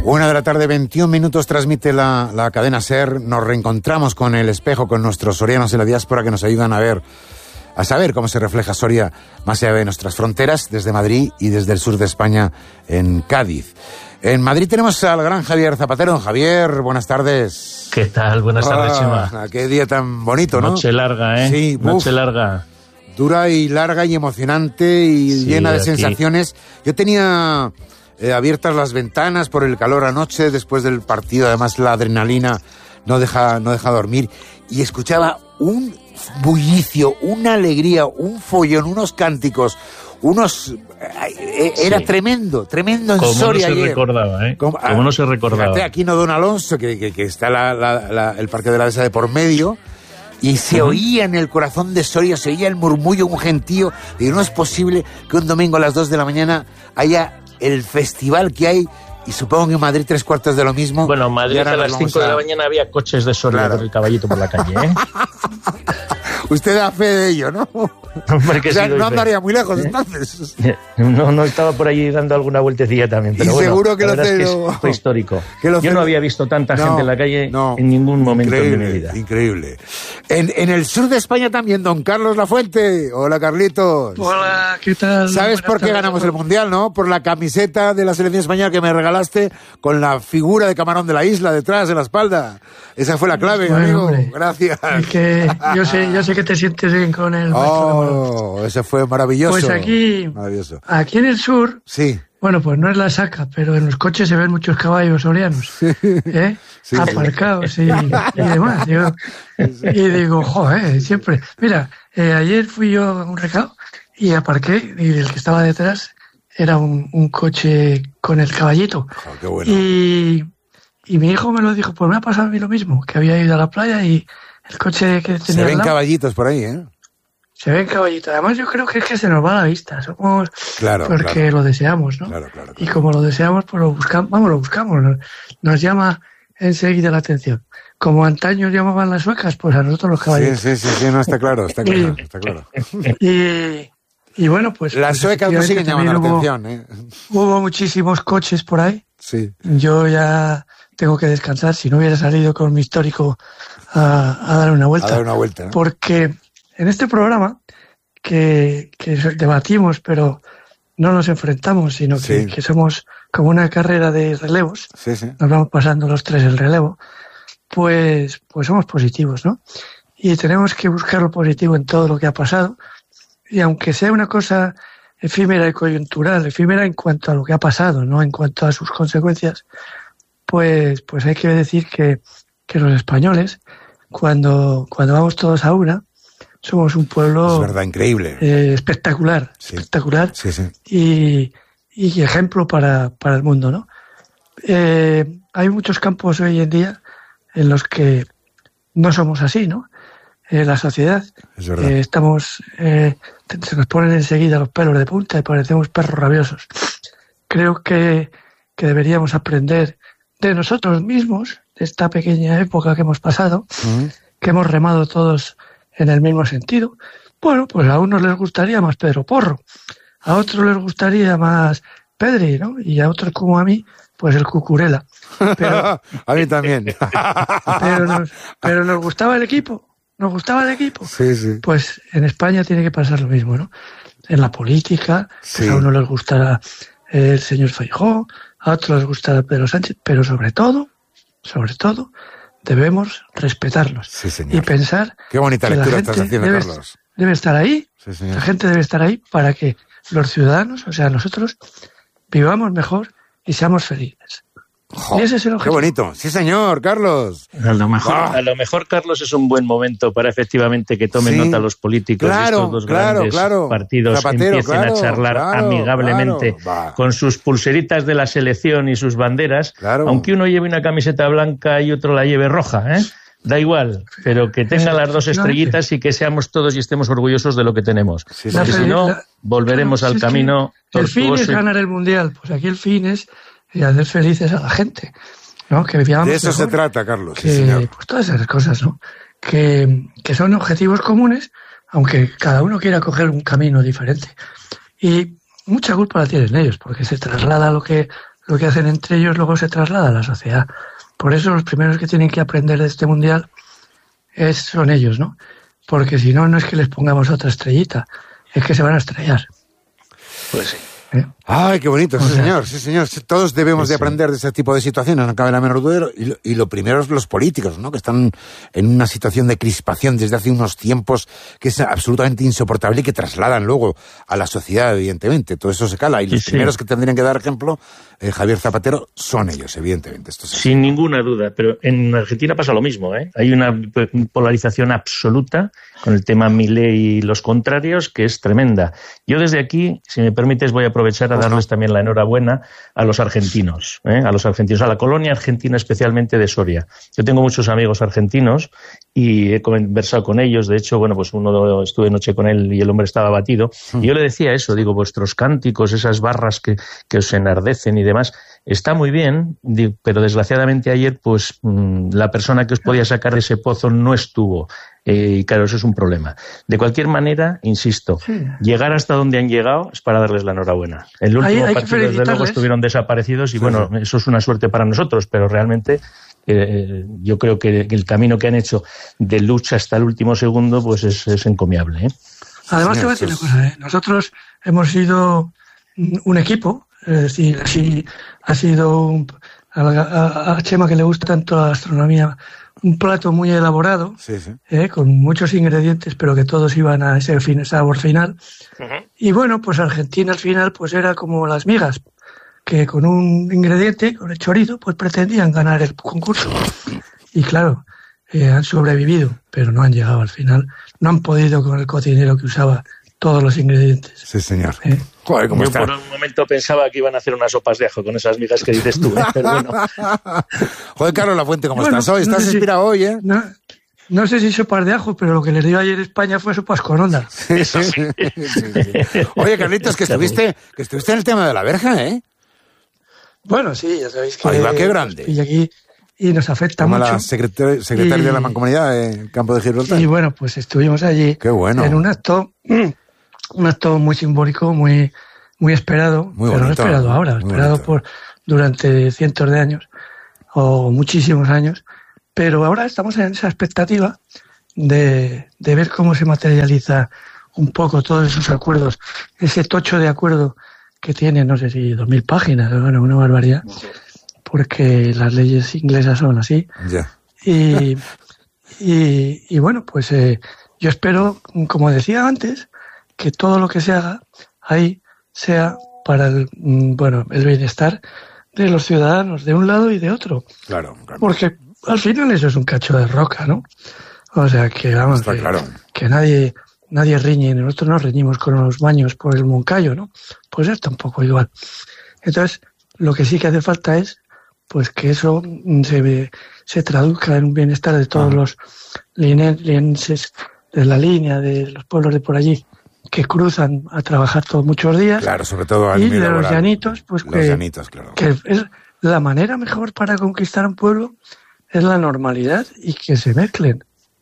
1:00 PM, 21 minutos, transmite la cadena SER. Nos reencontramos con el espejo, con nuestros sorianos en la diáspora que nos ayudan a saber cómo se refleja Soria más allá de nuestras fronteras, desde Madrid y desde el sur de España, en Cádiz. En Madrid tenemos al gran Javier Zapatero. Don Javier, buenas tardes. ¿Qué tal? Buenas tardes, Chema. Qué día tan bonito, ¿no? Noche larga, ¿eh? Sí, noche larga. Dura y larga y emocionante y sí, llena de sensaciones. Yo tenía abiertas las ventanas por el calor anoche, después del partido. Además, la adrenalina no deja dormir. Y escuchaba un bullicio, una alegría, un follón, unos cánticos, era tremendo en Soria ayer. Recordaba, ¿eh? ¿Cómo no se recordaba? Fíjate, aquí no Don Alonso, que está el Parque de la Dehesa de por medio, y se oía en el corazón de Soria, se oía el murmullo, un gentío. Digo, no es posible que un domingo a las 2 de la mañana haya el festival que hay. Y supongo que en Madrid 3/4 de lo mismo. Bueno, en Madrid a las 5 de la mañana había coches de Soria con el caballito por la calle, ¿eh? Usted da fe de ello, ¿no? Hombre, que o sea, sí, no andaría muy lejos, entonces. No estaba por allí dando alguna vueltecilla también, pero y bueno, seguro que la verdad es que fue histórico. Yo no había visto tanta gente en la calle en ningún momento de mi vida. Increíble. En el sur de España también, don Carlos Lafuente. Hola, Carlitos. Hola, ¿qué tal? ¿Sabes por qué ganamos el Mundial, no? Por la camiseta de la selección española que me regalaste con la figura de Camarón de la Isla detrás, en la espalda. Esa fue la clave, amigo. Hombre, gracias. Es que yo sé que te sientes bien con el maestro. Ese fue maravilloso. Pues aquí en el sur, sí. Bueno, pues no es la Saca, pero en los coches se ven muchos caballos sorianos, sí, aparcados y demás. Y digo, joder, siempre. Mira, ayer fui yo a un recado y aparqué, y el que estaba detrás era un coche con el caballito. Oh, qué bueno. Y mi hijo me lo dijo, pues me ha pasado a mí lo mismo, que había ido a la playa y el coche que tenía. Se ven caballitos por ahí, ¿eh? Se ven caballitos. Además, yo creo que es que se nos va la vista. Somos porque lo deseamos, ¿no? Claro. Y como lo deseamos, pues lo buscamos. Nos llama enseguida la atención. Como antaño llamaban las suecas, pues a nosotros los caballitos. Sí, no, está claro. Y bueno, pues. Las suecas no siguen llamando la atención, ¿eh? Hubo muchísimos coches por ahí. Sí. Yo ya tengo que descansar. Si no hubiera salido con mi histórico a dar una vuelta. A dar una vuelta, ¿no? Porque en este programa que debatimos, pero no nos enfrentamos, sino que somos como una carrera de relevos. Sí. Nos vamos pasando los tres el relevo. Pues somos positivos, ¿no? Y tenemos que buscar lo positivo en todo lo que ha pasado. Y aunque sea una cosa efímera y coyuntural, efímera en cuanto a lo que ha pasado, no en cuanto a sus consecuencias, pues hay que decir que los españoles, cuando vamos todos a una, somos un pueblo... Es verdad, increíble. Espectacular. Sí. Y ejemplo para el mundo, ¿no? Hay muchos campos hoy en día en los que no somos así, ¿no? La sociedad, es verdad. Se nos ponen enseguida los pelos de punta y parecemos perros rabiosos. Creo que deberíamos aprender de nosotros mismos, de esta pequeña época que hemos pasado, que hemos remado todos en el mismo sentido. Bueno, pues a unos les gustaría más Pedro Porro, a otros les gustaría más Pedri, ¿no? Y a otros como a mí, pues el Cucurella. Pero, a mí también. pero nos gustaba el equipo. ¿Nos gustaba el equipo? Sí. Pues en España tiene que pasar lo mismo, ¿no? En la política, pues a uno les gustará el señor Feijóo, a otros les gustará Pedro Sánchez, pero sobre todo, debemos respetarlos. Sí, señor. Y pensar qué bonita que lectura la estás gente haciendo, Carlos. Debe estar ahí. Sí, señor. La gente debe estar ahí para que los ciudadanos, o sea, nosotros, vivamos mejor y seamos felices. Jo, y ese es el objetivo. Qué bonito. Sí, señor, Carlos. A lo mejor, Carlos, es un buen momento para efectivamente que tomen nota los políticos de estos dos grandes partidos. Zapatero, empiecen a charlar amigablemente con sus pulseritas de la selección y sus banderas, aunque uno lleve una camiseta blanca y otro la lleve roja, ¿eh? Da igual, pero que tenga las dos estrellitas y que seamos todos y estemos orgullosos de lo que tenemos. Porque si no, volveremos al camino tortuoso. El fin es ganar el Mundial. Pues aquí el fin es hacer felices a la gente, ¿no? Que vivamos de eso mejor, se trata, Carlos. Sí, señor. Pues todas esas cosas, ¿no? Que son objetivos comunes, aunque cada uno quiera coger un camino diferente. Y mucha culpa la tienen ellos, porque se traslada lo que lo que hacen entre ellos luego se traslada a la sociedad. Por eso los primeros que tienen que aprender de este mundial son ellos, ¿no? Porque si no, no es que les pongamos otra estrellita, es que se van a estrellar. Pues sí. Ay, qué bonito, sí señor. Todos debemos de aprender de ese tipo de situaciones, no cabe la menor duda. Y lo primero es los políticos, ¿no? Que están en una situación de crispación desde hace unos tiempos que es absolutamente insoportable y que trasladan luego a la sociedad, evidentemente. Todo eso se cala. Y los primeros que tendrían que dar ejemplo, Javier Zapatero, son ellos, evidentemente. Esto es así. Sin ninguna duda, pero en Argentina pasa lo mismo, ¿eh? Hay una polarización absoluta con el tema Milei y los contrarios que es tremenda. Yo desde aquí, si me permites, voy a aprovechar a darles también la enhorabuena a los argentinos, a la colonia argentina, especialmente de Soria. Yo tengo muchos amigos argentinos y he conversado con ellos. De hecho, bueno, pues estuve noche con él y el hombre estaba abatido. Y yo le decía eso, digo, vuestros cánticos, esas barras que os enardecen y demás, está muy bien, pero desgraciadamente ayer, pues la persona que os podía sacar de ese pozo no estuvo. Y claro, eso es un problema. De cualquier manera, insisto, llegar hasta donde han llegado es para darles la enhorabuena. El último partido, desde luego, estuvieron desaparecidos y bueno, eso es una suerte para nosotros, pero realmente yo creo que el camino que han hecho de lucha hasta el último segundo pues es encomiable, ¿eh? Además, te voy a decir una cosa, nosotros hemos sido un equipo, es decir, así ha sido a Chema, que le gusta tanto la gastronomía, un plato muy elaborado, con muchos ingredientes, pero que todos iban a ese sabor final. Y bueno, pues Argentina al final pues era como las migas, que con un ingrediente, con el chorizo, pues pretendían ganar el concurso. Y claro, han sobrevivido, pero no han llegado al final. No han podido con el cocinero que usaba todos los ingredientes. Sí, señor. Joder, ¿cómo está? Por un momento pensaba que iban a hacer unas sopas de ajo con esas migas que dices tú, pero bueno. Joder, Carlos Lafuente, ¿cómo estás hoy? ¿Estás inspirado hoy, eh? No sé si sopas de ajo, pero lo que les dio ayer España fue sopas con onda. Eso sí. Oye, Carlitos, que estuviste en el tema de la verja, ¿eh? Bueno, sí, ya sabéis que... Ahí va, qué grande. Y aquí y nos afecta como mucho. La secretaria de la Mancomunidad de Campo de Gibraltar. Y bueno, pues estuvimos allí. Qué bueno. En un acto muy simbólico, muy esperado, muy pero bonito, no esperado ahora, esperado durante cientos de años o muchísimos años, pero ahora estamos en esa expectativa de ver cómo se materializa un poco todos esos acuerdos, ese tocho de acuerdo que tiene, no sé si 2.000 páginas, bueno, una barbaridad, porque las leyes inglesas son así. Ya. Y bueno, pues yo espero, como decía antes, que todo lo que se haga ahí sea para el bienestar de los ciudadanos de un lado y de otro. Claro. Porque al final eso es un cacho de roca, ¿no? O sea, que vamos, que nadie riñe, nosotros no reñimos con los baños por el Moncayo, ¿no? Pues es tampoco igual. Entonces, lo que sí que hace falta es pues que eso se traduzca en un bienestar de todos los linenses de la línea, de los pueblos de por allí, que cruzan a trabajar todos muchos días. Claro, sobre todo y de los llanitos, pues que es la manera mejor para conquistar un pueblo es la normalidad y que se mezclen,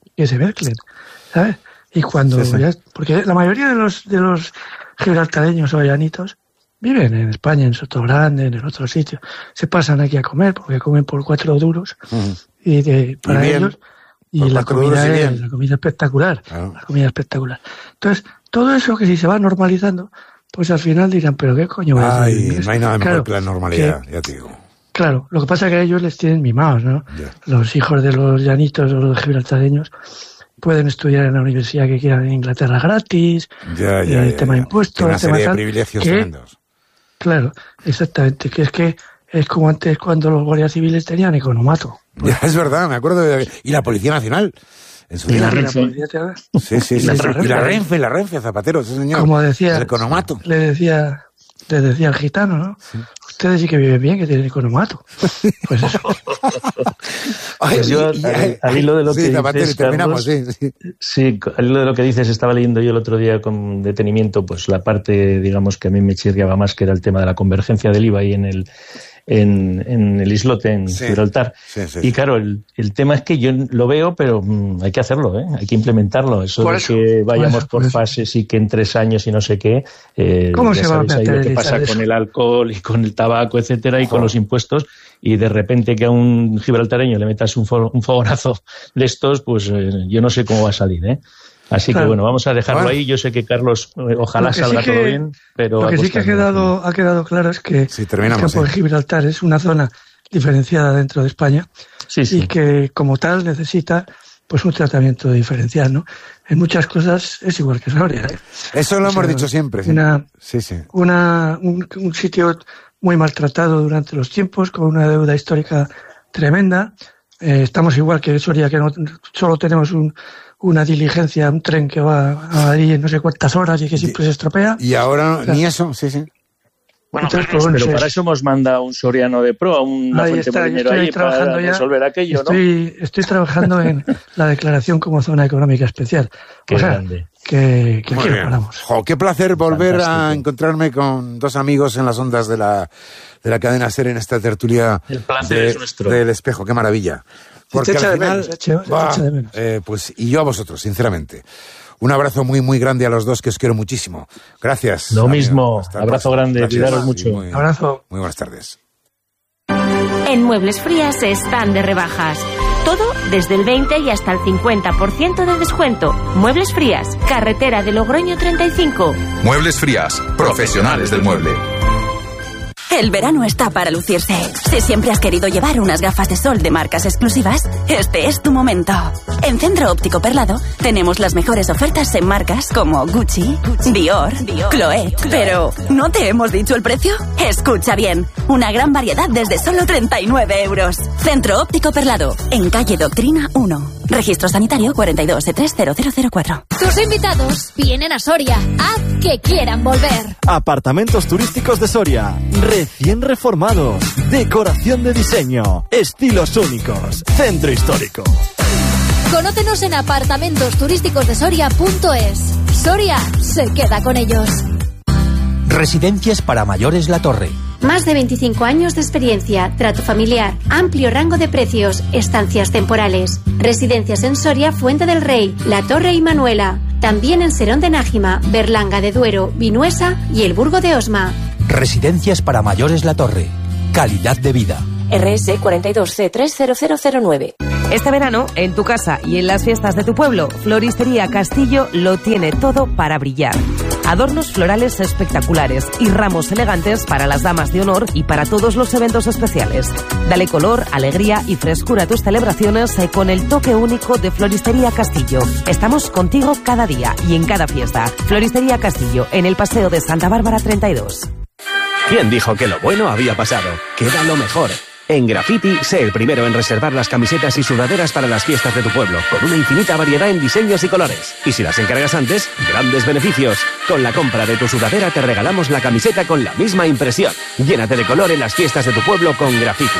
¿sabes? Y cuando porque la mayoría de los gibraltareños o llanitos viven en España, en Sotogrande, en el otro sitio. Se pasan aquí a comer porque comen por 4 duros para ellos. Y la comida es espectacular. Claro. La comida espectacular. Entonces, todo eso que si se va normalizando, pues al final dirán, pero ¿qué coño voy a hacer? No hay nada mejor que la normalidad, ya te digo. Claro, lo que pasa es que a ellos les tienen mimados, ¿no? Yeah. Los hijos de los llanitos o los gibraltareños pueden estudiar en la universidad que quieran en Inglaterra gratis, el tema de impuestos, una serie de privilegios tremendos. Claro, exactamente, que es como antes cuando los guardias civiles tenían economato. Ya, es verdad, me acuerdo y la Policía Nacional. Y la Renfe. Sí. Y la Renfe, Zapatero, ese señor. Como decía, el economato. Le decía al gitano, ¿no? Sí. Ustedes sí que viven bien, que tienen economato. Pues eso. Pues yo, al hilo de lo que dices, terminamos, sí, al hilo de lo que dices, estaba leyendo yo el otro día con detenimiento, pues la parte, digamos, que a mí me chirriaba más, que era el tema de la convergencia del IVA y en en el islote, en Gibraltar. Sí. Y claro, el tema es que yo lo veo, pero hay que hacerlo, hay que implementarlo. Eso de que vayamos por fases y que en 3 años y no sé qué. ¿Cómo se va a meter lo que pasa con el alcohol y con el tabaco, etcétera, y con los impuestos, y de repente que a un gibraltareño le metas un fogonazo de estos, pues yo no sé cómo va a salir, Así que bueno, vamos a dejarlo ahí. Yo sé que Carlos, ojalá salga todo bien, pero... Lo que sí que ha quedado claro es que el campo de Gibraltar es una zona diferenciada dentro de España y que como tal necesita pues un tratamiento diferencial, ¿no? En muchas cosas es igual que Soria. Eso lo hemos dicho siempre. Un sitio muy maltratado durante los tiempos, con una deuda histórica tremenda. Estamos igual que Soria, que no solo tenemos una diligencia, un tren que va ahí en no sé cuántas horas y que siempre se estropea. Y ahora ni eso, Bueno, entonces, pero para eso hemos mandado un soriano de pro, una fuente molinero ahí para resolver aquello, ¿no? Estoy trabajando en la declaración como zona económica especial. Qué grande. Que aquí lo paramos. Qué placer volver a encontrarme con 2 amigos en las ondas de la cadena SER en esta tertulia. El placer es nuestro. Del espejo, qué maravilla. Porque al final, pues, y yo a vosotros, sinceramente. Un abrazo muy, muy grande a los dos, que os quiero muchísimo. Gracias. Lo mismo. Abrazo grande. Cuidaros mucho. Abrazo. Muy buenas tardes. En Muebles Frías están de rebajas. Todo desde el 20 y hasta el 50% de descuento. Muebles Frías, carretera de Logroño 35. Muebles Frías, profesionales del mueble. El verano está para lucirse. Si siempre has querido llevar unas gafas de sol de marcas exclusivas, este es tu momento. En Centro Óptico Perlado tenemos las mejores ofertas en marcas como Gucci, Dior, Chloé. Pero, ¿no te hemos dicho el precio? Escucha bien, una gran variedad desde solo 39 euros. Centro Óptico Perlado, en calle Doctrina 1. Registro sanitario 42C30004. Tus invitados vienen a Soria, a que quieran volver. Apartamentos turísticos de Soria, recién reformados, decoración de diseño, estilos únicos, centro histórico. Conócenos en apartamentosturísticosdesoria.es. Soria se queda con ellos. Residencias para mayores La Torre. Más de 25 años de experiencia, trato familiar, amplio rango de precios, estancias temporales. Residencias en Soria, Fuente del Rey, La Torre y Manuela. También en Serón de Nájima, Berlanga de Duero, Vinuesa y el Burgo de Osma. Residencias para mayores La Torre. Calidad de vida. RS 42C30009. Este verano, en tu casa y en las fiestas de tu pueblo, Floristería Castillo lo tiene todo para brillar. Adornos florales espectaculares y ramos elegantes para las damas de honor y para todos los eventos especiales. Dale color, alegría y frescura a tus celebraciones con el toque único de Floristería Castillo. Estamos contigo cada día y en cada fiesta. Floristería Castillo, en el Paseo de Santa Bárbara 32. ¿Quién dijo que lo bueno había pasado? Queda lo mejor. En Graffiti, sé el primero en reservar las camisetas y sudaderas para las fiestas de tu pueblo, con una infinita variedad en diseños y colores. Y si las encargas antes, grandes beneficios. Con la compra de tu sudadera te regalamos la camiseta con la misma impresión. Llénate de color en las fiestas de tu pueblo con Graffiti.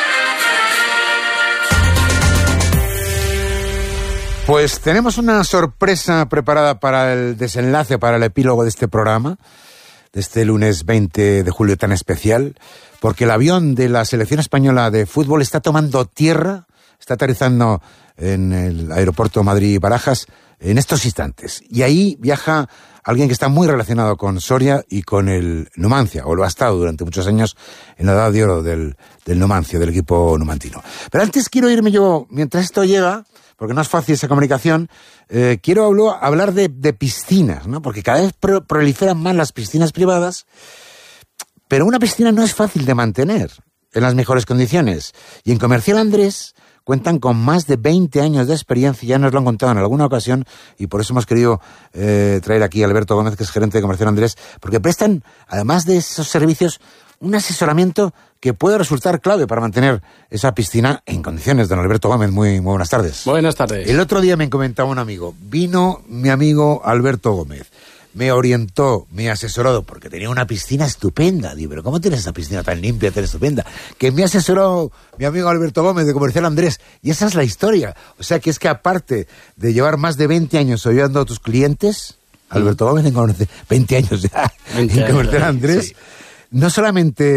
Pues tenemos una sorpresa preparada para el desenlace, para el epílogo de este programa, de este lunes 20 de julio tan especial, porque el avión de la selección española de fútbol está tomando tierra, está aterrizando en el aeropuerto Madrid-Barajas en estos instantes. Y ahí viaja alguien que está muy relacionado con Soria y con el Numancia, o lo ha estado durante muchos años en la edad de oro del Numancia, del equipo numantino. Pero antes quiero irme yo, mientras esto llega, porque no es fácil esa comunicación, quiero hablar de piscinas, ¿no? Porque cada vez proliferan más las piscinas privadas, pero una piscina no es fácil de mantener en las mejores condiciones. Y en Comercial Andrés cuentan con más de 20 años de experiencia, ya nos lo han contado en alguna ocasión, y por eso hemos querido traer aquí a Alberto Gómez, que es gerente de Comercial Andrés, porque prestan, además de esos servicios, un asesoramiento que puede resultar clave para mantener esa piscina en condiciones. Don Alberto Gómez, muy buenas tardes. Buenas tardes. El otro día me comentaba un amigo, vino mi amigo Alberto Gómez, me orientó, me asesoró, porque tenía una piscina estupenda. Digo, pero ¿cómo tienes esa piscina tan limpia, tan estupenda? Que me asesoró mi amigo Alberto Gómez de Comercial Andrés. Y esa es la historia. O sea, que es que aparte de llevar más de 20 años ayudando a tus clientes, Alberto Gómez conoce 20 años ya en Comercial Andrés, sí. No solamente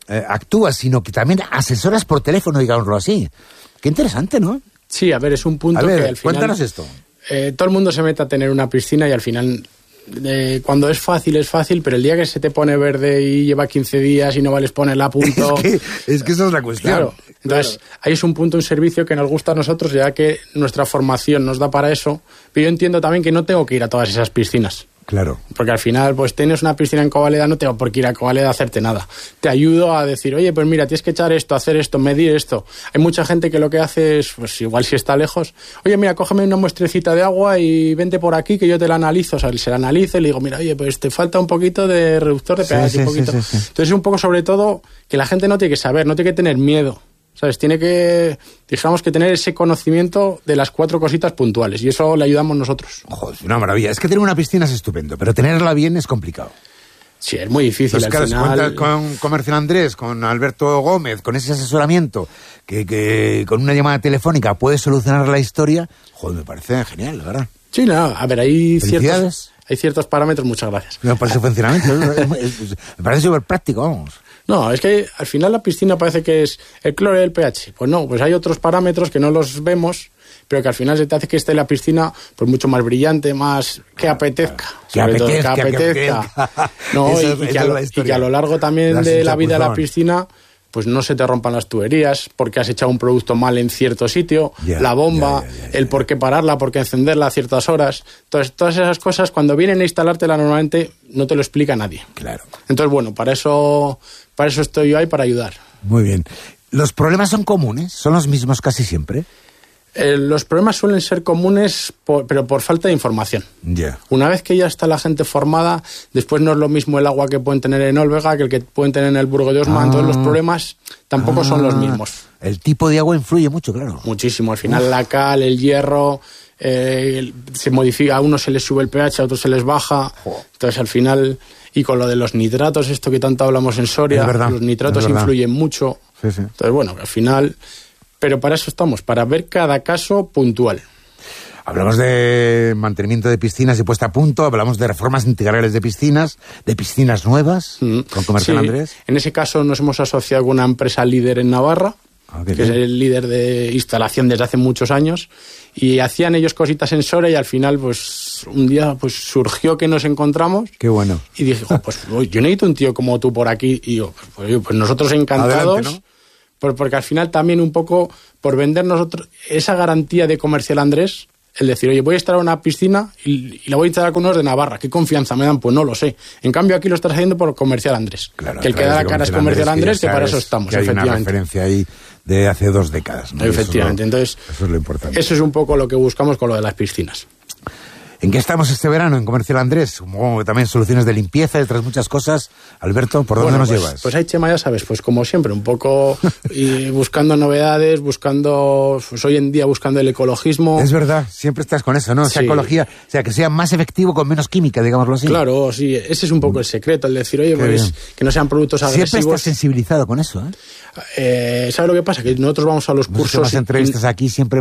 actúas, sino que también asesoras por teléfono, digámoslo así. Qué interesante, ¿no? Sí, a ver, es un punto que al final... cuéntanos esto. Todo el mundo se mete a tener una piscina y al final... cuando es fácil, pero el día que se te pone verde y lleva 15 días y no vales ponerla a punto... es que esa es la cuestión. Claro. Entonces, ahí es un punto, un servicio que nos gusta a nosotros, ya que nuestra formación nos da para eso. Pero yo entiendo también que no tengo que ir a todas esas piscinas. Claro. Porque al final, pues tienes una piscina en Covaleda, no tengo por qué ir a Covaleda a hacerte nada. Te ayudo a decir, oye, pues mira, tienes que echar esto, hacer esto, medir esto. Hay mucha gente que lo que hace es, pues igual si está lejos, oye, mira, cógeme una muestrecita de agua y vente por aquí que yo te la analizo. O sea, se la analice y le digo, mira, oye, pues te falta un poquito de reductor de pH, un poquito. Sí. Entonces es un poco sobre todo que la gente no tiene que saber, no tiene que tener miedo. ¿Sabes? Tiene que, digamos, que tener ese conocimiento de las 4 cositas puntuales y eso le ayudamos nosotros. Joder, una maravilla. Es que tener una piscina es estupendo, pero tenerla bien es complicado. Sí, es muy difícil. Al final... cuentas con Comercial Andrés, con Alberto Gómez, con ese asesoramiento, que con una llamada telefónica puedes solucionar la historia. Joder, me parece genial, la verdad. Sí, no, a ver, hay ciertos parámetros, muchas gracias. No, por ese funcionamiento, me parece súper práctico, vamos. No, es que al final la piscina parece que es el cloro y el pH. Pues no, pues hay otros parámetros que no los vemos, pero que al final se te hace que esté la piscina pues mucho más brillante, más que apetezca. Que apetezca. No, y que a lo largo también de la vida de la piscina pues no se te rompan las tuberías porque has echado un producto mal en cierto sitio, la bomba, el por qué pararla, por qué encenderla a ciertas horas. Entonces, todas esas cosas, cuando vienen a instalártela normalmente, no te lo explica nadie. Claro. Entonces, bueno, para eso estoy yo ahí, para ayudar. Muy bien. ¿Los problemas son comunes? ¿Son los mismos casi siempre? Los problemas suelen ser comunes, pero por falta de información. Una vez que ya está la gente formada, después no es lo mismo el agua que pueden tener en Olvega que el que pueden tener en el Burgo de Osma. Entonces los problemas tampoco son los mismos. El tipo de agua influye mucho, claro. Muchísimo. Al final la cal, el hierro, se modifica. A unos se les sube el pH, a otros se les baja. Entonces al final, y con lo de los nitratos, esto que tanto hablamos en Soria, los nitratos influyen mucho. Sí. Entonces bueno, al final... Pero para eso estamos, para ver cada caso puntual. Hablamos de mantenimiento de piscinas y puesta a punto, hablamos de reformas integrales de piscinas nuevas, con Comercial Andrés. En ese caso nos hemos asociado con una empresa líder en Navarra, que es el líder de instalación desde hace muchos años, y hacían ellos cositas en Soria y al final, pues un día pues surgió que nos encontramos. Qué bueno. Y dije, pues yo necesito un tío como tú por aquí, y yo, pues nosotros encantados. Adelante, ¿no? Porque al final también un poco por vender nosotros esa garantía de Comercial Andrés, el decir, oye, voy a instalar una piscina y la voy a instalar con unos de Navarra, ¿qué confianza me dan? Pues no lo sé. En cambio aquí lo estás haciendo por Comercial Andrés. Claro, que el que da la cara es Comercial Andrés, que para eso estamos, que hay efectivamente. Hay una referencia ahí de hace 2 décadas, ¿no? Efectivamente, entonces eso es lo importante. Eso es un poco lo que buscamos con lo de las piscinas. ¿En qué estamos este verano en Comercial Andrés? Como también soluciones de limpieza y otras muchas cosas. Alberto, ¿por dónde nos llevas? Pues ahí, Chema, ya sabes, pues como siempre, un poco buscando novedades, pues hoy en día buscando el ecologismo. Es verdad, siempre estás con eso, ¿no? Esa ecología, o sea, que sea más efectivo con menos química, digámoslo así. Claro, sí, ese es un poco el secreto, el decir, oye, pues que no sean productos agresivos. Siempre estás sensibilizado con eso, ¿Sabes lo que pasa? Que nosotros vamos a los cursos... Las entrevistas aquí siempre